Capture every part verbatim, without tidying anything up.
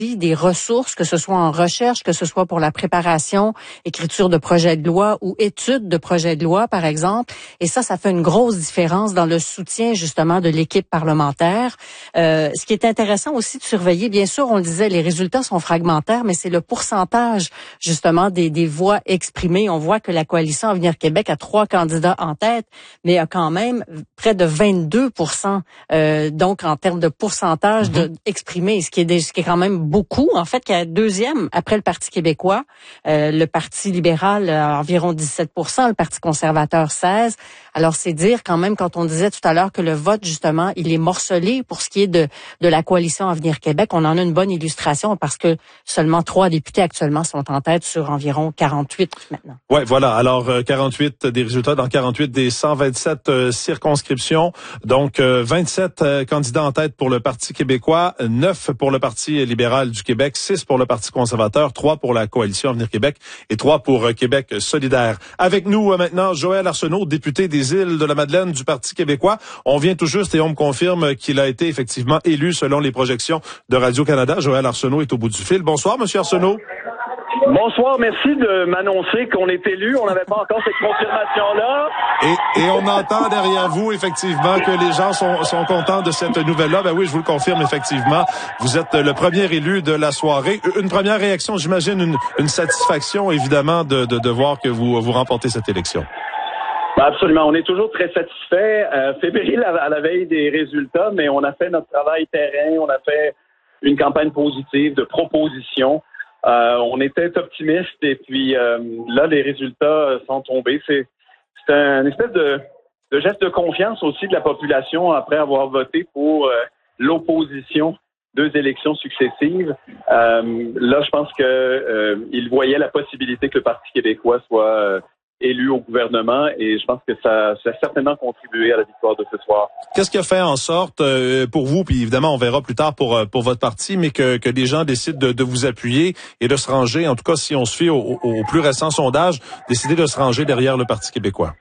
des ressources, que ce soit en recherche, que ce soit pour la préparation, écriture de projets de loi ou étude de projets de loi, par exemple. Et ça, ça fait une grosse différence dans le soutien, justement, de l'équipe parlementaire. Euh, ce qui est intéressant aussi de surveiller, bien sûr, on le disait, les résultats sont fragmentaires, mais c'est le pourcentage, justement, des, des voix exprimées. On voit que la coalition Avenir Québec a trois candidats en tête, mais a quand même près de vingt-deux pour cent, euh, donc en termes de pourcentage mm-hmm. de exprimé, ce qui est ce qui est quand même beaucoup. En fait, qui est deuxième après le Parti québécois, euh, le Parti libéral a environ dix-sept pour cent, le Parti conservateur seize. Alors c'est dire quand même, quand on disait tout à l'heure que le vote justement il est morcelé pour ce qui est de de la coalition Avenir Québec, on en a une bonne illustration parce que seulement trois députés actuellement sont en tête sur environ quarante-huit maintenant. Ouais, voilà. Alors euh, quarante-huit des résultats dans quarante-huit des cent vingt-sept euh, circonscriptions. Donc euh, vingt-sept euh, candidats en tête pour le Parti québécois, neuf pour le Parti libéral du Québec, six pour le Parti conservateur, trois pour la coalition Avenir Québec et trois pour euh, Québec solidaire. Avec nous euh, maintenant Joël Arsenault, député des Îles de la Madeleine du Parti québécois. On vient tout juste et on me confirme qu'il a été effectivement élu selon les projections de Radio-Canada. Joël Arsenault est au bout du fil. Bonsoir, Monsieur Arsenault. Bonsoir, merci de m'annoncer qu'on est élu. On n'avait pas encore cette confirmation-là. Et, et on entend derrière vous, effectivement, que les gens sont, sont contents de cette nouvelle-là. Ben oui, je vous le confirme, effectivement. Vous êtes le premier élu de la soirée. Une première réaction, j'imagine, une, une satisfaction, évidemment, de, de, de voir que vous, vous remportez cette élection. Absolument. On est toujours très satisfait. Euh, fébrile à, à la veille des résultats, mais on a fait notre travail terrain. On a fait une campagne positive de propositions. Euh, on était optimiste et puis euh, là, les résultats sont tombés. C'est, c'est un espèce de, de geste de confiance aussi de la population après avoir voté pour euh, l'opposition deux élections successives. Euh, là, je pense que euh, ils voyaient la possibilité que le Parti québécois soit euh, élu au gouvernement et je pense que ça, ça a certainement contribué à la victoire de ce soir. Qu'est-ce qui a fait en sorte euh, pour vous, puis évidemment on verra plus tard pour pour votre parti, mais que que les gens décident de, de vous appuyer et de se ranger, en tout cas si on se fie au, au, au plus récent sondage, décider de se ranger derrière le Parti québécois?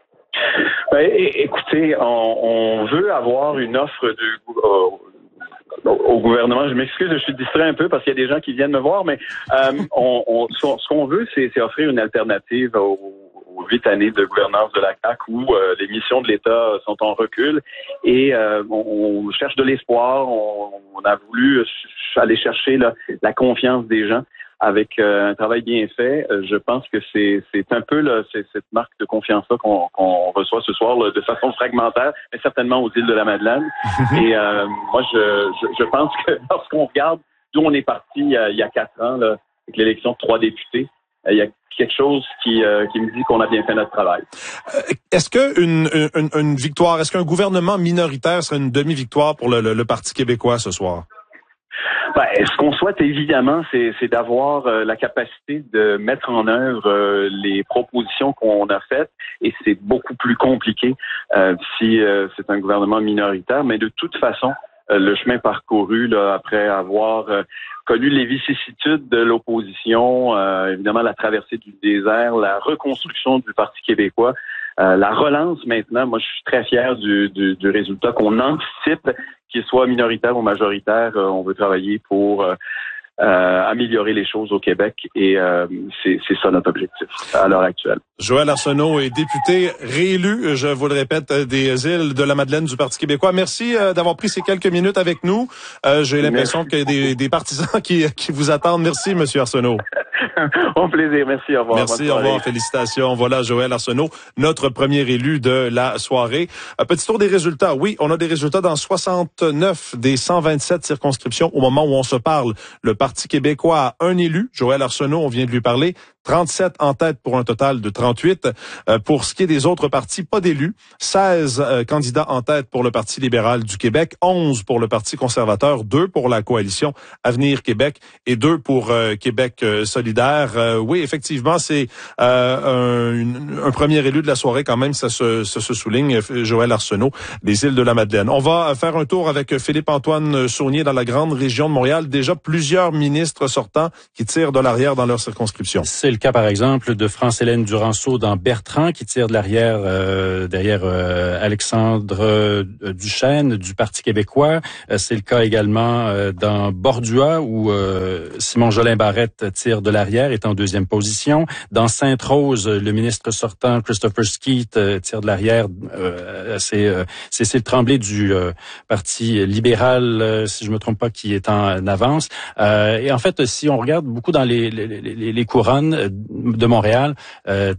Ben, écoutez, on, on veut avoir une offre du euh, au gouvernement. Je m'excuse, je suis distrait un peu parce qu'il y a des gens qui viennent me voir, mais euh, on, on, ce qu'on veut, c'est, c'est offrir une alternative au aux huit années de gouvernance de la C A Q où euh, les missions de l'État sont en recul et euh, on, on cherche de l'espoir. On, on a voulu aller chercher là, la confiance des gens avec euh, un travail bien fait. Euh, je pense que c'est, c'est un peu là, c'est, cette marque de confiance-là qu'on, qu'on reçoit ce soir là, de façon fragmentaire, mais certainement aux Îles de la Madeleine. Et euh, moi, je, je, je pense que lorsqu'on regarde d'où on est parti il y a, il y a quatre ans, là, avec l'élection de trois députés, il y a quelque chose qui, euh, qui me dit qu'on a bien fait notre travail. Est-ce que une, une, une victoire, est-ce qu'un gouvernement minoritaire serait une demi-victoire pour le, le, le Parti québécois ce soir? Ben, ce qu'on souhaite évidemment, c'est, c'est d'avoir euh, la capacité de mettre en œuvre euh, les propositions qu'on a faites, et c'est beaucoup plus compliqué euh, si euh, c'est un gouvernement minoritaire. Mais de toute façon, euh, le chemin parcouru là, après avoir euh, connu les vicissitudes de l'opposition, euh, évidemment la traversée du désert, la reconstruction du Parti québécois, euh, la relance maintenant. Moi, je suis très fier du, du, du résultat qu'on anticipe, qu'il soit minoritaire ou majoritaire. Euh, on veut travailler pour euh, euh, améliorer les choses au Québec et euh, c'est, c'est ça notre objectif à l'heure actuelle. Joël Arsenault est député réélu, je vous le répète, des Îles de la Madeleine du Parti québécois. Merci euh, d'avoir pris ces quelques minutes avec nous. Euh, j'ai l'impression Merci. qu'il y a des, des partisans qui, qui vous attendent. Merci, Monsieur Arsenault. Au plaisir. Merci. Au revoir. Merci. Au revoir. Félicitations. Voilà Joël Arsenault, notre premier élu de la soirée. Un petit tour des résultats. Oui, on a des résultats dans soixante-neuf des cent vingt-sept circonscriptions au moment où on se parle. Le Parti québécois a un élu. Joël Arsenault, on vient de lui parler. trente-sept en tête pour un total de trente-huit. Euh, pour ce qui est des autres partis, pas d'élus. seize euh, candidats en tête pour le Parti libéral du Québec, onze pour le Parti conservateur, deux pour la coalition Avenir Québec et deux pour euh, Québec euh, solidaire. solidaire. Euh, oui, effectivement, c'est euh, un, une, un premier élu de la soirée quand même, ça se, ça se souligne, Joël Arsenault, des Îles-de-la-Madeleine. On va faire un tour avec Philippe-Antoine Saunier dans la grande région de Montréal. Déjà plusieurs ministres sortants qui tirent de l'arrière dans leur circonscription. C'est le cas, par exemple, de France-Hélène Duranceau dans Bertrand, qui tire de l'arrière euh, derrière euh, Alexandre euh, Duchesne du Parti québécois. Euh, c'est le cas également euh, dans Bordua, où euh, Simon Jolin-Barrette tire de l'arrière, est en deuxième position. Dans Sainte-Rose, le ministre sortant, Christopher Skeet, euh, tire de l'arrière. Euh, c'est euh, Cécile Tremblay du euh, Parti libéral, euh, si je me trompe pas, qui est en avance. Euh, et en fait, si on regarde beaucoup dans les, les, les, les couronnes de Montréal, euh,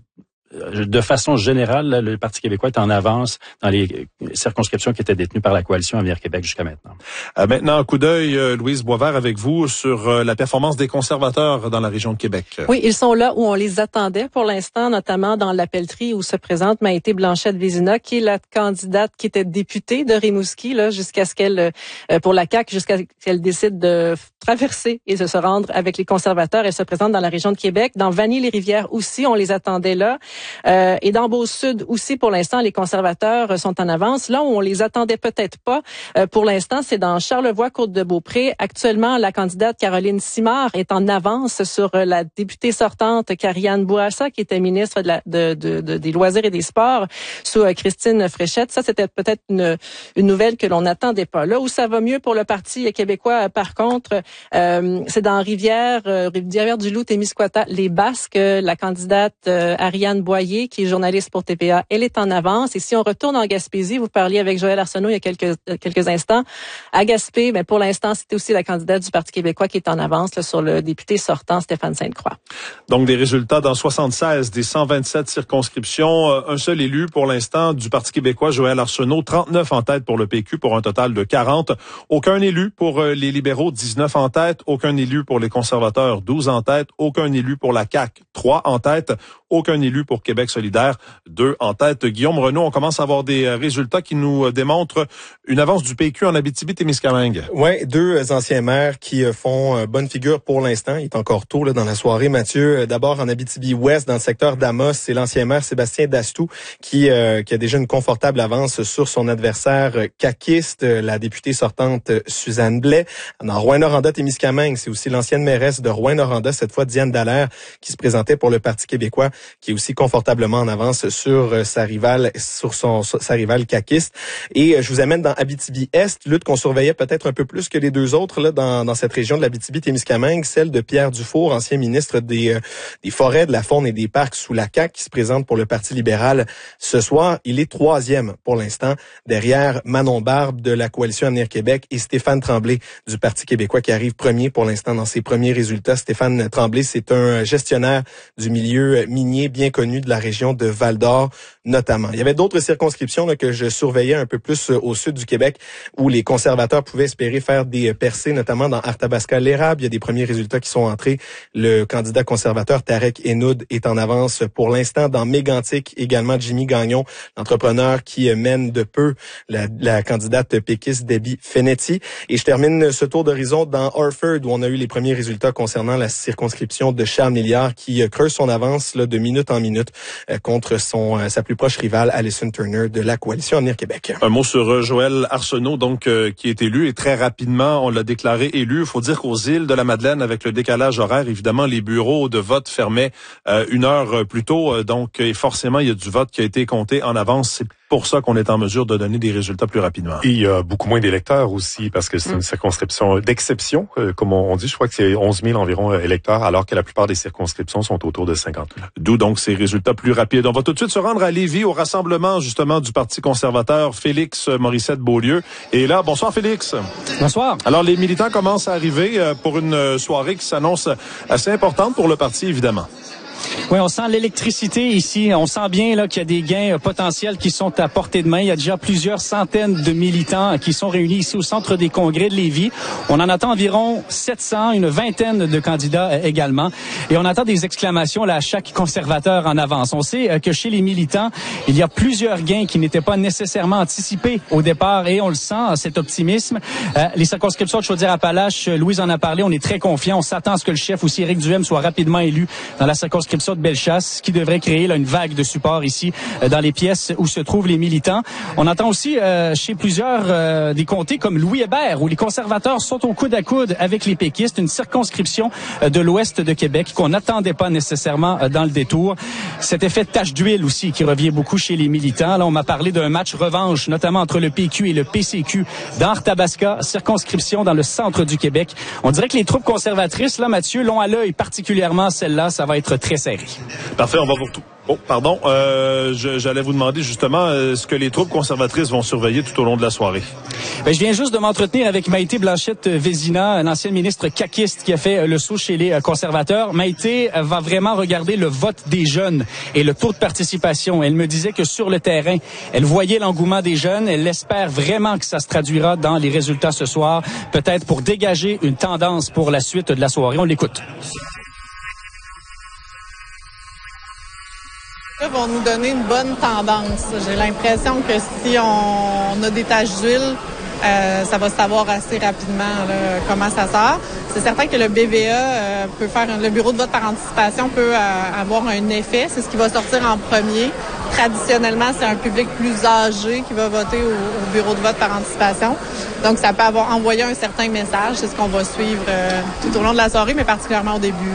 de façon générale, le Parti québécois est en avance dans les circonscriptions qui étaient détenues par la coalition Avenir Québec jusqu'à maintenant. Euh, maintenant, un coup d'œil, euh, Louise Boisvert, avec vous sur euh, la performance des conservateurs dans la région de Québec. Oui, ils sont là où on les attendait pour l'instant, notamment dans la pelleterie où se présente Maïté Blanchette-Vézina, qui est la candidate qui était députée de Rimouski, là, jusqu'à ce qu'elle, euh, pour la C A Q, jusqu'à ce qu'elle décide de traverser et de se rendre avec les conservateurs. Elle se présente dans la région de Québec. Dans Vanier-les-Rivières aussi, on les attendait là. Euh, et dans Beauce-Sud aussi, pour l'instant, les conservateurs sont en avance. Là où on les attendait peut-être pas, euh, pour l'instant, c'est dans Charlevoix-Côte-de-Beaupré. Actuellement, la candidate Caroline Simard est en avance sur la députée sortante Karianne Bourassa, qui était ministre de la, de, de, de, des Loisirs et des Sports, sous euh, Christine Fréchette. Ça, c'était peut-être une, une nouvelle que l'on n'attendait pas. Là où ça va mieux pour le Parti québécois, par contre, euh, c'est dans Rivière, euh, Rivière-du-Loup, Témiscouata, les Basques. La candidate euh, Ariane Boyer, qui est journaliste pour T V A, elle est en avance. Et si on retourne en Gaspésie, vous parliez avec Joël Arsenault il y a quelques quelques instants. À Gaspé, ben pour l'instant, c'était aussi la candidate du Parti québécois qui est en avance là, sur le député sortant Stéphane Sainte-Croix. Donc des résultats dans soixante-seize des cent vingt-sept circonscriptions. Un seul élu pour l'instant du Parti québécois, Joël Arsenault, trente-neuf en tête pour le P Q pour un total de quarante. Aucun élu pour les libéraux, dix-neuf en tête. Aucun élu pour les conservateurs, douze en tête. Aucun élu pour la C A Q, trois en tête. Aucun élu pour Québec solidaire, deux en tête. Guillaume Renaud, on commence à avoir des résultats qui nous démontrent une avance du P Q en Abitibi-Témiscamingue. Oui, deux anciens maires qui font bonne figure pour l'instant. Il est encore tôt là, dans la soirée, Mathieu. D'abord, en Abitibi-Ouest, dans le secteur d'Amos, c'est l'ancien maire Sébastien Dastou qui, euh, qui a déjà une confortable avance sur son adversaire caquiste, la députée sortante Suzanne Blais. Dans Rouyn-Noranda-Témiscamingue, c'est aussi l'ancienne mairesse de Rouyn-Noranda, cette fois Diane Dallaire, qui se présentait pour le Parti québécois, qui est aussi confortablement en avance sur sa rivale, sur son sa rivale caquiste. Et je vous amène dans Abitibi-Est, lutte qu'on surveillait peut-être un peu plus que les deux autres là dans, dans cette région de l'Abitibi-Témiscamingue, celle de Pierre Dufour, ancien ministre des, des Forêts, de la Faune et des Parcs sous la C A Q, qui se présente pour le Parti libéral ce soir. Il est troisième pour l'instant, derrière Manon Barbe de la Coalition Avenir Québec et Stéphane Tremblay du Parti québécois qui arrive premier pour l'instant dans ses premiers résultats. Stéphane Tremblay, c'est un gestionnaire du milieu minier bien connu de la région de Val-d'Or notamment. Il y avait d'autres circonscriptions là, que je surveillais un peu plus au sud du Québec où les conservateurs pouvaient espérer faire des percées, notamment dans Arthabasca-l'Érable. Il y a des premiers résultats qui sont entrés. Le candidat conservateur Tarek Enoud est en avance pour l'instant. Dans Mégantic, également Jimmy Gagnon, l'entrepreneur qui mène de peu la, la candidate péquiste Debbie Fenetti. Et je termine ce tour d'horizon dans Orford où on a eu les premiers résultats concernant la circonscription de Charles-Milliard qui creuse son avance là, de minute en minute euh, contre son euh, sa plus proche rivale Alison Turner de la Coalition Avenir Québec. Un mot sur euh, Joël Arsenault, donc euh, qui est élu et très rapidement on l'a déclaré élu. Il faut dire qu'aux îles de la Madeleine, avec le décalage horaire, évidemment les bureaux de vote fermaient euh, une heure plus tôt, euh, donc et forcément il y a du vote qui a été compté en avance. C'est pour ça qu'on est en mesure de donner des résultats plus rapidement. Et il y a beaucoup moins d'électeurs aussi, parce que c'est une circonscription d'exception, euh, comme on dit. Je crois que c'est onze mille environ électeurs, alors que la plupart des circonscriptions sont autour de cinquante mille. D'où donc ces résultats plus rapides. On va tout de suite se rendre à Lévis, au rassemblement justement du Parti conservateur Félix Morissette-Beaulieu. Et là, bonsoir Félix. Bonsoir. Alors les militants commencent à arriver pour une soirée qui s'annonce assez importante pour le parti, évidemment. Oui, on sent l'électricité ici. On sent bien là qu'il y a des gains potentiels qui sont à portée de main. Il y a déjà plusieurs centaines de militants qui sont réunis ici au Centre des congrès de Lévis. On en attend environ sept cents, une vingtaine de candidats également. Et on attend des exclamations là à chaque conservateur en avance. On sait que chez les militants, il y a plusieurs gains qui n'étaient pas nécessairement anticipés au départ et on le sent, cet optimisme. Euh, les circonscriptions de Chaudière-Appalaches, Louise en a parlé, on est très confiant. On s'attend à ce que le chef aussi, Éric Duhem, soit rapidement élu dans la circonscription de Bellechasse, ce qui devrait créer là, une vague de support ici euh, dans les pièces où se trouvent les militants. On entend aussi euh, chez plusieurs euh, des comtés comme Louis-Hébert, où les conservateurs sont au coude à coude avec les péquistes, une circonscription euh, de l'ouest de Québec qu'on n'attendait pas nécessairement euh, dans le détour. Cet effet de tache d'huile aussi qui revient beaucoup chez les militants. Là, on m'a parlé d'un match revanche, notamment entre le P Q et le P C Q dans Arthabasca, circonscription dans le centre du Québec. On dirait que les troupes conservatrices, là, Mathieu, l'ont à l'œil, particulièrement celle-là. Ça va être très serré. Parfait, on va vous retrouver. Oh, pardon. Euh, je, j'allais vous demander justement euh, ce que les troupes conservatrices vont surveiller tout au long de la soirée. Ben, je viens juste de m'entretenir avec Maïté Blanchette-Vézina, l'ancienne ministre caquiste qui a fait le saut chez les conservateurs. Maïté va vraiment regarder le vote des jeunes et le taux de participation. Elle me disait que sur le terrain, elle voyait l'engouement des jeunes. Elle espère vraiment que ça se traduira dans les résultats ce soir, peut-être pour dégager une tendance pour la suite de la soirée. On l'écoute. Vont nous donner une bonne tendance. J'ai l'impression que si on a des taches d'huile, euh, ça va se savoir assez rapidement là, comment ça sort. C'est certain que le B V A euh, peut faire, un, le bureau de vote par anticipation peut euh, avoir un effet. C'est ce qui va sortir en premier. Traditionnellement, c'est un public plus âgé qui va voter au, au bureau de vote par anticipation. Donc, ça peut avoir envoyé un certain message. C'est ce qu'on va suivre euh, tout au long de la soirée, mais particulièrement au début.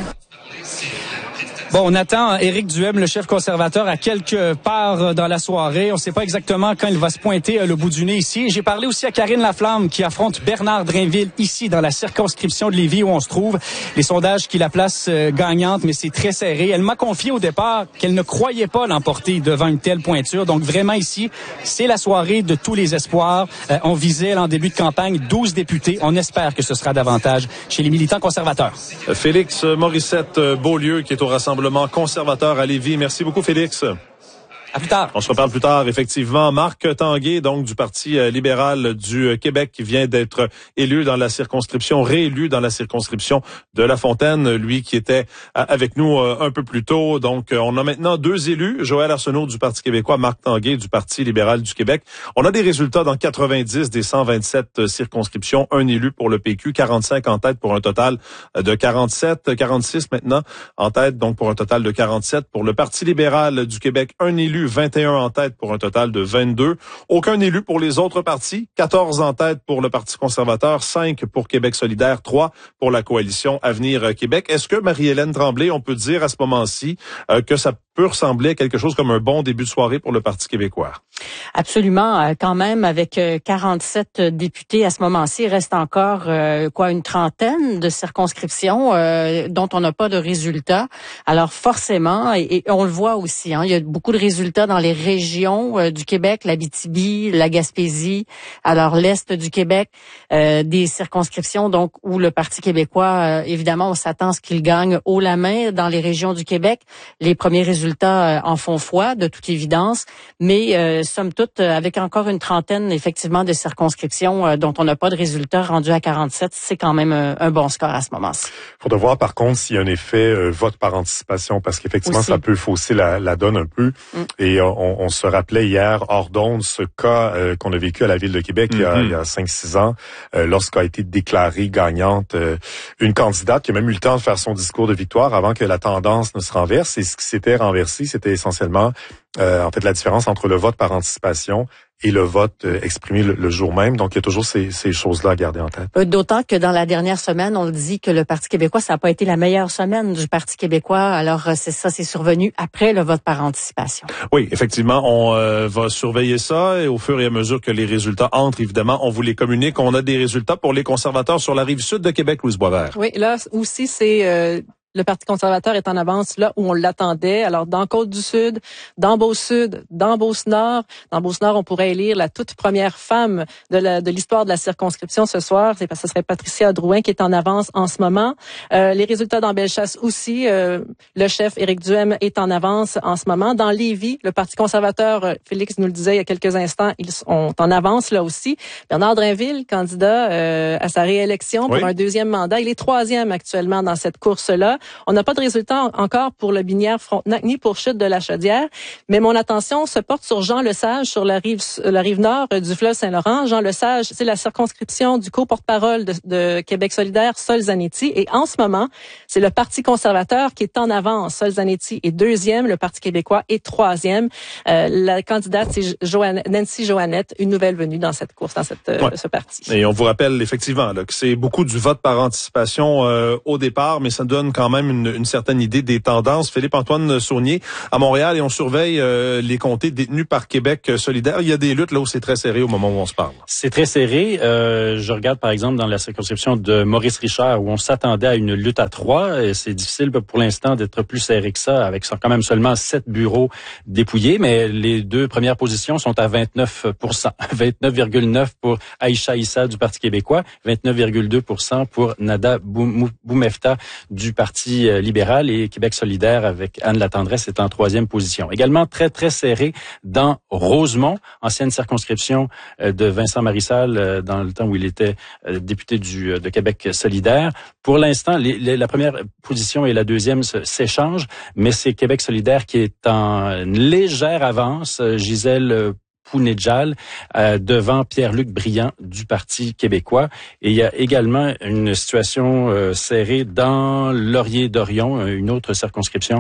Bon, on attend Éric Duhem, le chef conservateur, à quelque part dans la soirée. On ne sait pas exactement quand il va se pointer le bout du nez ici. J'ai parlé aussi à Karine Laflamme qui affronte Bernard Drainville ici dans la circonscription de Lévis où on se trouve. Les sondages qui la placent gagnante, mais c'est très serré. Elle m'a confié au départ qu'elle ne croyait pas l'emporter devant une telle pointure. Donc vraiment ici, c'est la soirée de tous les espoirs. Euh, on visait en début de campagne douze députés. On espère que ce sera davantage chez les militants conservateurs. Félix Morissette-Beaulieu qui est au rassemblement conservateur à Lévis. Merci beaucoup, Félix. À plus tard. On se reparle plus tard, effectivement. Marc Tanguay, donc du Parti libéral du Québec, qui vient d'être élu dans la circonscription, réélu dans la circonscription de La Fontaine, lui qui était avec nous un peu plus tôt. Donc, on a maintenant deux élus, Joël Arsenault du Parti québécois, Marc Tanguay du Parti libéral du Québec. On a des résultats dans quatre-vingt-dix des cent vingt-sept circonscriptions, un élu pour le P Q, quarante-cinq en tête pour un total de quarante-sept, quarante-six maintenant en tête, donc pour un total de quarante-sept. Pour le Parti libéral du Québec, un élu, vingt et un en tête pour un total de vingt-deux. Aucun élu pour les autres partis. quatorze en tête pour le Parti conservateur, cinq pour Québec solidaire, trois pour la coalition Avenir Québec. Est-ce que Marie-Hélène Tremblay, on peut dire à ce moment-ci euh, que ça peut ressembler à quelque chose comme un bon début de soirée pour le Parti québécois? Absolument. Quand même, avec quarante-sept députés à ce moment-ci, il reste encore euh, quoi une trentaine de circonscriptions euh, dont on n'a pas de résultats. Alors forcément, et, et on le voit aussi, hein, il y a beaucoup de résultats dans les régions euh, du Québec, l'Abitibi, la Gaspésie, alors l'Est du Québec, euh, des circonscriptions donc où le Parti québécois, euh, évidemment, on s'attend à ce qu'il gagne haut la main dans les régions du Québec. Les premiers résultats euh, en font foi, de toute évidence, mais euh, somme toute, avec encore une trentaine, effectivement, de circonscriptions euh, dont on n'a pas de résultats rendus à quarante-sept, c'est quand même un, un bon score à ce moment-ci. Il faudra voir, par contre, s'il y a un effet euh, vote par anticipation, parce qu'effectivement, aussi, ça peut fausser la, la donne un peu. Mm. Et euh, on, on se rappelait hier, hors d'onde, ce cas euh, qu'on a vécu à la Ville de Québec mm-hmm. il y a, il y a cinq six ans, euh, lorsqu'a été déclarée gagnante euh, une candidate qui a même eu le temps de faire son discours de victoire avant que la tendance ne se renverse. Et ce qui s'était renversé, c'était essentiellement Euh, en fait, la différence entre le vote par anticipation et le vote euh, exprimé le, le jour même. Donc, il y a toujours ces, ces choses-là à garder en tête. D'autant que dans la dernière semaine, on dit que le Parti québécois, ça n'a pas été la meilleure semaine du Parti québécois. Alors, c'est ça, c'est survenu après le vote par anticipation. Oui, effectivement, on euh, va surveiller ça et au fur et à mesure que les résultats entrent, évidemment, on vous les communique. On a des résultats pour les conservateurs sur la rive sud de Québec, Louise Boisvert. Oui, là aussi, c'est... Euh le Parti conservateur est en avance là où on l'attendait. Alors, dans Côte-du-Sud, dans Beauce-Sud, dans Beauce-Nord. Dans Beauce-Nord, on pourrait élire la toute première femme de, la, de l'histoire de la circonscription ce soir. C'est, ce serait Patricia Drouin qui est en avance en ce moment. Euh, les résultats dans Bellechasse aussi. Euh, le chef Éric Duhem est en avance en ce moment. Dans Lévis, le Parti conservateur, Félix nous le disait il y a quelques instants, ils sont en avance là aussi. Bernard Drainville, candidat euh, à sa réélection pour oui. un deuxième mandat. Il est troisième actuellement dans cette course-là. On n'a pas de résultat encore pour le Binière-Frontenac ni pour Chute de la Chaudière, mais mon attention se porte sur Jean Lesage, sur la rive la rive nord du fleuve Saint-Laurent. Jean Lesage, c'est la circonscription du co-porte-parole de, de Québec solidaire, Sol Zanetti, et en ce moment, c'est le Parti conservateur qui est en avance. Sol Zanetti est deuxième, le Parti québécois est troisième. Euh, la candidate, c'est Joanne, Nancy Johannette, une nouvelle venue dans cette course, dans cette, ouais. euh, ce parti. Et on vous rappelle effectivement là, que c'est beaucoup du vote par anticipation euh, au départ, mais ça donne quand même Une, une certaine idée des tendances. Philippe-Antoine Saunier à Montréal, et on surveille euh, les comtés détenus par Québec solidaire. Il y a des luttes là où c'est très serré au moment où on se parle. C'est très serré. Euh, je regarde par exemple dans la circonscription de Maurice Richard où on s'attendait à une lutte à trois. Et c'est difficile pour l'instant d'être plus serré que ça, avec quand même seulement sept bureaux dépouillés, mais les deux premières positions sont à vingt-neuf pour cent. vingt-neuf virgule neuf pour Aïcha Issa du Parti québécois, vingt-neuf virgule deux pour cent pour Nada Boumefta du Parti libéral, et Québec solidaire avec Anne Latendresse est en troisième position. Également très, très serré dans Rosemont, ancienne circonscription de Vincent Marissal dans le temps où il était député du, de Québec solidaire. Pour l'instant, les, les, la première position et la deuxième s'échangent, mais c'est Québec solidaire qui est en légère avance. Gisèle Pounedjal, euh, devant Pierre-Luc Briand du Parti québécois. Et il y a également une situation euh, serrée dans Laurier-Dorion, une autre circonscription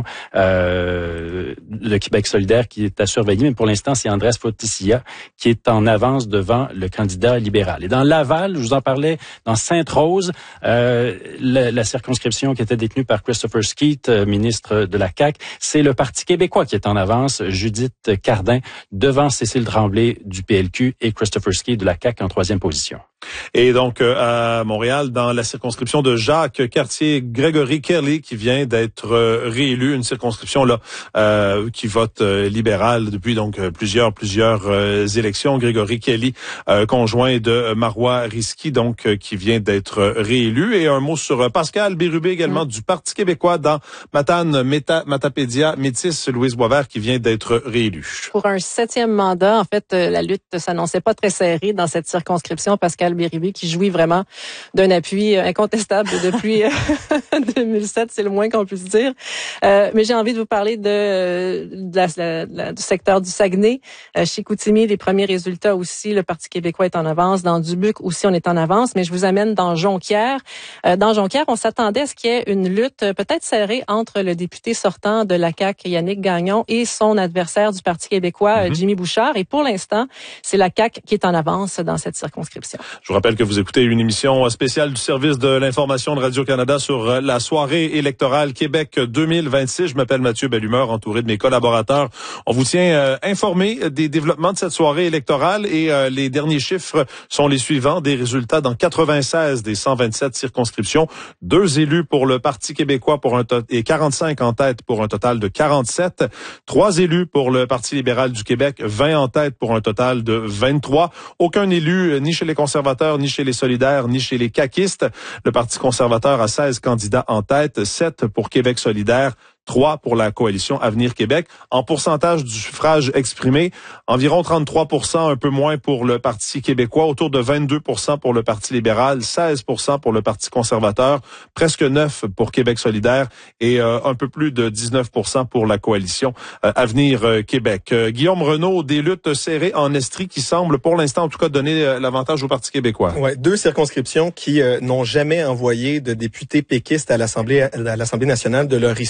euh, de Québec solidaire qui est à surveiller. Mais pour l'instant, c'est Andrés Foticia qui est en avance devant le candidat libéral. Et dans Laval, je vous en parlais, dans Sainte-Rose, euh, la, la circonscription qui était détenue par Christopher Skeet, euh, ministre de la C A Q, c'est le Parti québécois qui est en avance. Judith Cardin devant Cécile Tremblay du P L Q et Christopher Skeet de la C A Q en troisième position. Et donc, euh, à Montréal, dans la circonscription de Jacques Cartier, Gregory Kelly, qui vient d'être euh, réélu, une circonscription là euh, qui vote euh, libéral depuis donc plusieurs plusieurs euh, élections. Gregory Kelly, euh, conjoint de Marois Risky, donc euh, qui vient d'être réélu. Et un mot sur Pascal Bérubé également mmh. du Parti québécois dans Matane, Méta, Matapédia, Métis, Louise Boisvert, qui vient d'être réélu. Pour un septième mandat, en fait, la lutte s'annonçait pas très serrée dans cette circonscription. Pascal Bérubé qui jouit vraiment d'un appui incontestable depuis deux mille sept, c'est le moins qu'on puisse dire. Euh, mais j'ai envie de vous parler de, de la, la, la, du secteur du Saguenay. Euh, chez Chicoutimi, les premiers résultats aussi, le Parti québécois est en avance. Dans Dubuque aussi, on est en avance. Mais je vous amène dans Jonquière. Euh, dans Jonquière, on s'attendait à ce qu'il y ait une lutte peut-être serrée entre le député sortant de la C A Q, Yannick Gagnon, et son adversaire du Parti québécois, mm-hmm. Jimmy Bouchard. Et pour l'instant, c'est la C A Q qui est en avance dans cette circonscription. Je vous rappelle que vous écoutez une émission spéciale du service de l'information de Radio-Canada sur la soirée électorale Québec deux mille vingt-six. Je m'appelle Mathieu Bellumeur, entouré de mes collaborateurs. On vous tient euh, informé des développements de cette soirée électorale et euh, les derniers chiffres sont les suivants. Des résultats dans quatre-vingt-seize des cent vingt-sept circonscriptions. Deux élus pour le Parti québécois pour un to- et quarante-cinq en tête pour un total de quarante-sept. Trois élus pour le Parti libéral du Québec, vingt en tête pour un total de vingt-trois. Aucun élu, ni chez les conservateurs, ni chez les solidaires, ni chez les caquistes. Le Parti conservateur a seize candidats en tête, sept pour Québec solidaire, trois pour la coalition Avenir Québec. En pourcentage du suffrage exprimé, environ trente-trois pour cent, un peu moins pour le Parti québécois, autour de vingt-deux pour cent pour le Parti libéral, seize pour cent pour le Parti conservateur, presque neuf pour cent pour Québec solidaire et euh, un peu plus de dix-neuf pour cent pour la coalition euh, Avenir euh, Québec. Euh, Guillaume Renaud, des luttes serrées en Estrie qui semblent pour l'instant en tout cas donner euh, l'avantage au Parti québécois. Ouais, deux circonscriptions qui euh, n'ont jamais envoyé de députés péquistes à l'Assemblée à l'Assemblée nationale de leur histoire.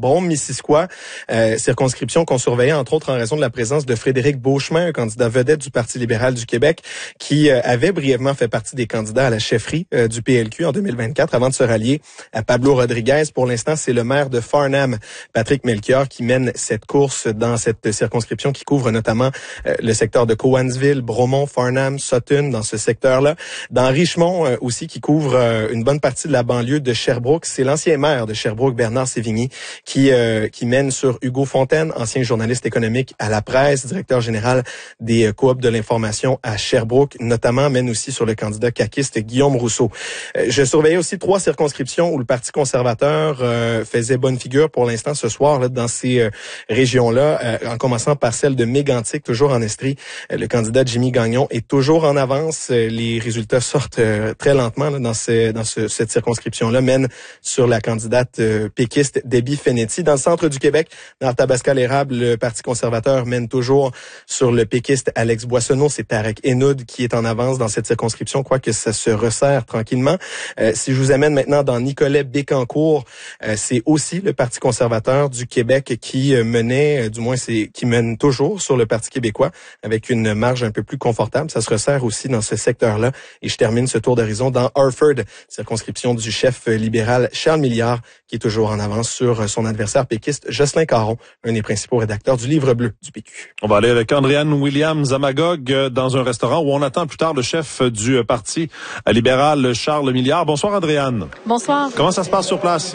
Brome-Missisquoi, euh, circonscription qu'on surveillait entre autres en raison de la présence de Frédéric Beauchemin, un candidat vedette du Parti libéral du Québec, qui euh, avait brièvement fait partie des candidats à la chefferie euh, du P L Q en deux mille vingt-quatre avant de se rallier à Pablo Rodriguez. Pour l'instant, c'est le maire de Farnham, Patrick Melchior, qui mène cette course dans cette circonscription qui couvre notamment euh, le secteur de Cowansville, Bromont, Farnham, Sutton, dans ce secteur-là. Dans Richmond euh, aussi, qui couvre euh, une bonne partie de la banlieue de Sherbrooke. C'est l'ancien maire de Sherbrooke, Bernard Sévigny, qui euh, qui mène sur Hugo Fontaine, ancien journaliste économique à la presse, directeur général des euh, coops de l'information à Sherbrooke, notamment mène aussi sur le candidat caquiste Guillaume Rousseau. Euh, je surveillais aussi trois circonscriptions où le Parti conservateur euh, faisait bonne figure pour l'instant ce soir là, dans ces euh, régions-là, euh, en commençant par celle de Mégantic, toujours en Estrie. Euh, le candidat Jimmy Gagnon est toujours en avance. Euh, les résultats sortent euh, très lentement là, dans, ce, dans ce, cette circonscription-là, mène sur la candidate euh, péquiste Debbie Fenetti. Dans le centre du Québec, dans Arthabasca-l'Érable, le Parti conservateur mène toujours sur le péquiste Alex Boissonneau. C'est Tarek Henoud qui est en avance dans cette circonscription, quoique ça se resserre tranquillement. Euh, si je vous amène maintenant dans Nicolet-Bécancour, euh, c'est aussi le Parti conservateur du Québec qui euh, menait, euh, du moins c'est qui mène toujours sur le Parti québécois avec une marge un peu plus confortable. Ça se resserre aussi dans ce secteur-là. Et je termine ce tour d'horizon dans Harford, circonscription du chef libéral Charles Milliard, qui est toujours en avance sur son adversaire péquiste Jocelyn Caron, un des principaux rédacteurs du Livre bleu du P Q. On va aller avec Andréanne Williams à Magog dans un restaurant où on attend plus tard le chef du Parti libéral Charles Milliard. Bonsoir Andréanne. Bonsoir. Comment ça se passe sur place?